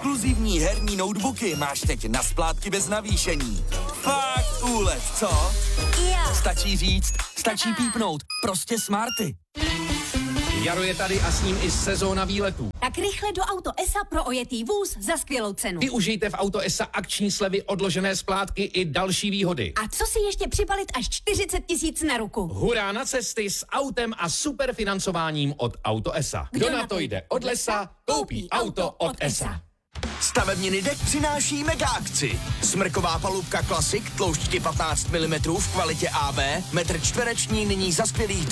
exkluzivní herní notebooky máš teď na splátky bez navýšení. Fakt úlet, co? Jo. Stačí říct, stačí pípnout. Prostě smarty. Jaro je tady a s ním i sezóna výletů. Tak rychle do Auto ESA pro ojetý vůz za skvělou cenu. Využijte v Auto ESA akční slevy, odložené splátky i další výhody. A co si ještě přibalit až 40 000 na ruku? Hurá na cesty s autem a superfinancováním od Auto ESA. Kdo na to jde od lesa, koupí auto od ESA. Stavebniny DEK přináší mega akci. Smrková palubka Classic, tloušťky 15 mm v kvalitě AB, metr čtvereční nyní za skvělých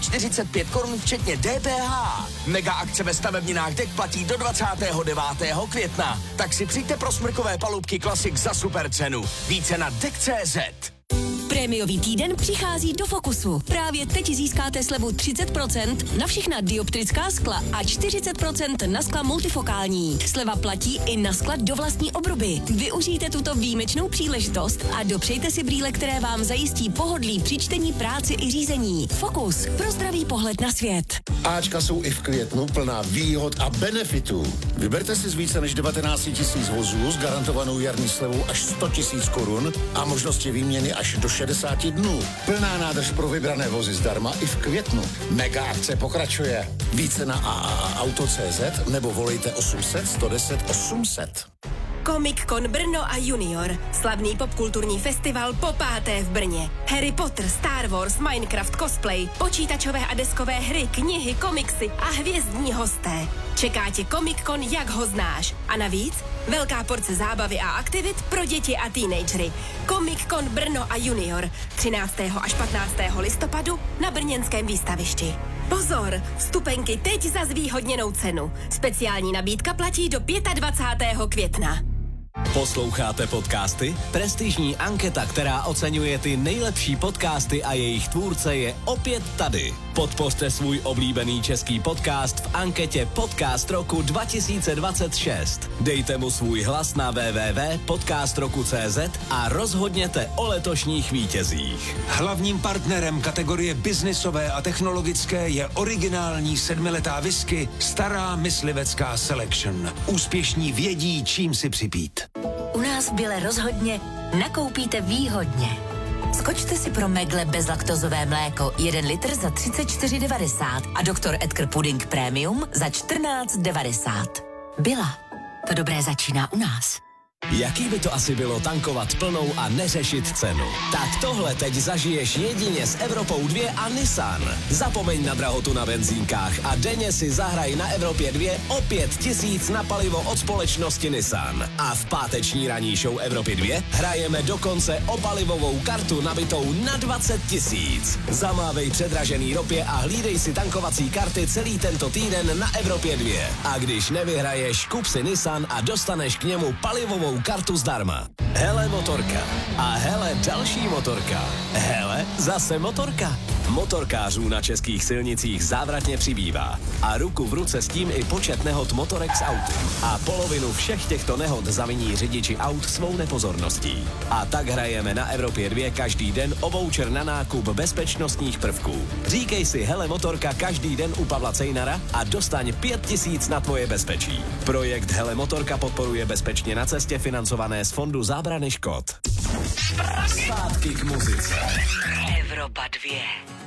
245 korun včetně DPH. Mega akce ve stavebninách DEK platí do 29. května. Tak si přijďte pro smrkové palubky Classic za super cenu. Více na DEK.cz. Prémiový týden přichází do Fokusu. Právě teď získáte slevu 30% na všechna dioptrická skla a 40% na skla multifokální. Sleva platí i na skla do vlastní obruby. Využijte tuto výjimečnou příležitost a dopřejte si brýle, které vám zajistí pohodlí při čtení, práci i řízení. Fokus pro zdravý pohled na svět. Ačka jsou i v květnu plná výhod a benefitů. Vyberte si z více než 19 000 vozů s garantovanou jarní slevou až 100 000 korun a možnosti výměny až do 60 dnů. Plná nádrž pro vybrané vozy zdarma i v květnu. Mega akce pokračuje. Více na AAAauto.cz nebo volejte 800 110 800. Comic-Con Brno a Junior. Slavný popkulturní festival po 5. v Brně. Harry Potter, Star Wars, Minecraft, cosplay, počítačové a deskové hry, knihy, komiksy a hvězdní hosté. Čeká tě Comic-Con, jak ho znáš. A navíc velká porce zábavy a aktivit pro děti a teenagery. Comic-Con Brno a Junior. 13. až 15. listopadu na brněnském výstavišti. Pozor, vstupenky teď za zvýhodněnou cenu. Speciální nabídka platí do 25. května. Posloucháte podcasty? Prestižní anketa, která oceňuje ty nejlepší podcasty a jejich tvůrce, je opět tady. Podpořte svůj oblíbený český podcast v anketě Podcast roku 2026. Dejte mu svůj hlas na www.podcastroku.cz a rozhodněte o letošních vítězích. Hlavním partnerem kategorie biznisové a technologické je originální 7letá whisky Stará myslivecká Selection. Úspěšní vědí, čím si připít. U nás v Bile rozhodně nakoupíte výhodně. Skočte si pro Megle bezlaktozové mléko 1 litr za 34,90 a Dr. Edgar Pudding Premium za 14,90. Byla. To dobré začíná u nás. Jaký by to asi bylo tankovat plnou a neřešit cenu? Tak tohle teď zažiješ jedině s Evropou 2 a Nissan. Zapomeň na drahotu na benzínkách a denně si zahraj na Evropě 2 o 5 000 na palivo od společnosti Nissan. A v páteční ranní show Evropy 2 hrajeme dokonce o palivovou kartu nabitou na 20 000. Zamávej předražený ropě a hlídej si tankovací karty celý tento týden na Evropě 2. A když nevyhraješ, kup si Nissan a dostaneš k němu palivovou kartu zdarma. Hele motorka. A hele další motorka. Hele zase motorka. Motorkářů na českých silnicích závratně přibývá. A ruku v ruce s tím i počet nehod motorek s auty. A polovinu všech těchto nehod zaviní řidiči aut svou nepozorností. A tak hrajeme na Evropě 2 každý den o voucher na nákup bezpečnostních prvků. Říkej si hele motorka každý den u Pavla Cejnara a dostaň 5 000 na tvoje bezpečí. Projekt Hele motorka podporuje Bezpečně na cestě financované z Fondu zábrany škod. Zpátky k muzice. Evropa 2.